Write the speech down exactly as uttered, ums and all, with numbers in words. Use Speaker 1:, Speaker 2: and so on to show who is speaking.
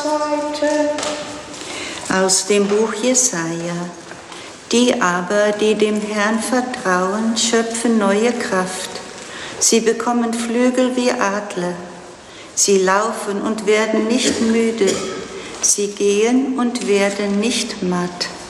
Speaker 1: Seite.
Speaker 2: Aus dem Buch Jesaja. Die aber, die dem Herrn vertrauen, schöpfen neue Kraft. Sie bekommen Flügel wie Adler. Sie laufen und werden nicht müde. Sie gehen und werden nicht matt.